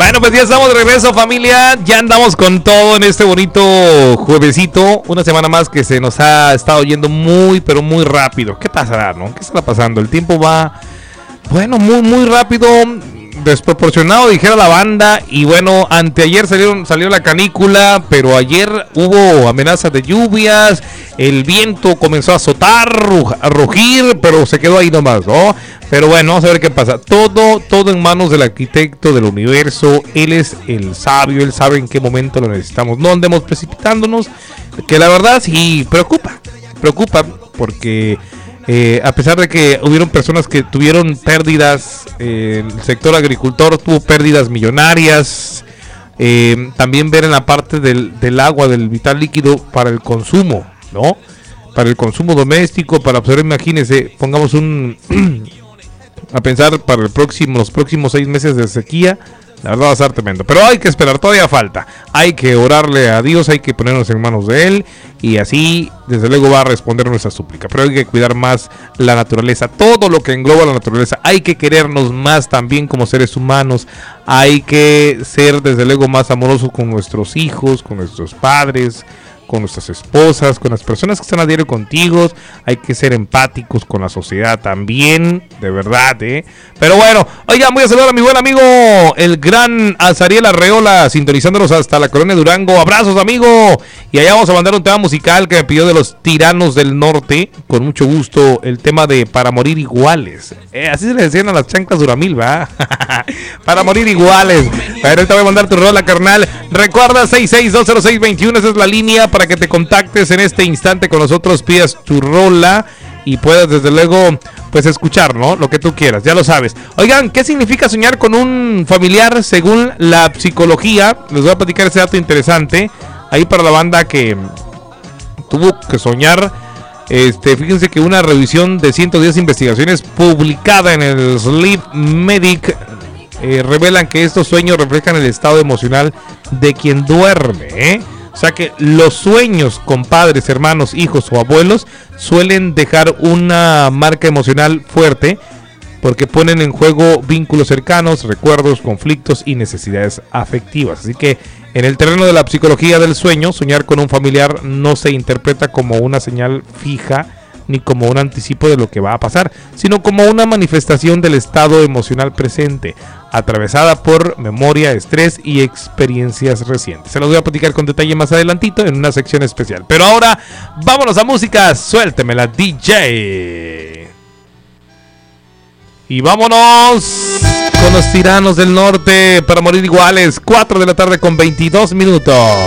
Bueno, pues ya estamos de regreso, familia. Ya andamos con todo en este bonito juevesito. Una semana más que se nos ha estado yendo muy, pero muy rápido. ¿Qué pasará, no? ¿Qué está pasando? El tiempo va, bueno, muy, muy rápido. Desproporcionado, dijera la banda. Y bueno, anteayer salió la canícula, pero ayer hubo amenazas de lluvias. El viento comenzó a azotar, a rugir, pero se quedó ahí nomás, ¿no? Pero bueno, vamos a ver qué pasa. Todo en manos del arquitecto del universo. Él es el sabio, él sabe en qué momento lo necesitamos. No andemos precipitándonos, que la verdad sí preocupa porque a pesar de que hubieron personas que tuvieron pérdidas, el sector agricultor tuvo pérdidas millonarias. También ver en la parte del agua, del vital líquido para el consumo, ¿no? Para el consumo doméstico, para absorber, imagínense, pongamos a pensar para los próximos 6 meses de sequía. La verdad va a estar tremendo, pero hay que esperar, todavía falta. Hay que orarle a Dios, hay que ponernos en manos de Él, y así desde luego va a responder nuestra súplica. Pero hay que cuidar más la naturaleza, todo lo que engloba la naturaleza. Hay que querernos más también como seres humanos. Hay que ser desde luego más amorosos con nuestros hijos, con nuestros padres, con nuestras esposas, con las personas que están a diario contigo. Hay que ser empáticos con la sociedad también, de verdad, Pero bueno, oigan, voy a saludar a mi buen amigo, el gran Azariel Arreola, sintonizándonos hasta la colonia Durango. Abrazos, amigo. Y allá vamos a mandar un tema musical que me pidió de los Tiranos del Norte, con mucho gusto, el tema de Para Morir Iguales. Así se le decían a las chanclas Duramil, ¿va? Para morir iguales. Pero ahorita voy a mandar tu rola, carnal. Recuerda 6620621, esa es la línea para que te contactes en este instante con nosotros, pidas tu rola y puedas desde luego pues escuchar, ¿no? Lo que tú quieras, ya lo sabes. Oigan, ¿qué significa soñar con un familiar según la psicología? Les voy a platicar ese dato interesante ahí para la banda que tuvo que soñar. Fíjense que una revisión de 110 investigaciones publicada en el Sleep Medic revelan que estos sueños reflejan el estado emocional de quien duerme, O sea que los sueños con padres, hermanos, hijos o abuelos suelen dejar una marca emocional fuerte porque ponen en juego vínculos cercanos, recuerdos, conflictos y necesidades afectivas. Así que en el terreno de la psicología del sueño, soñar con un familiar no se interpreta como una señal fija ni como un anticipo de lo que va a pasar, sino como una manifestación del estado emocional presente, atravesada por memoria, estrés y experiencias recientes. Se los voy a platicar con detalle más adelantito en una sección especial. Pero ahora, vámonos a música, suéltemela DJ. Y vámonos con los Tiranos del Norte, Para Morir Iguales, 4 de la tarde con 22 minutos.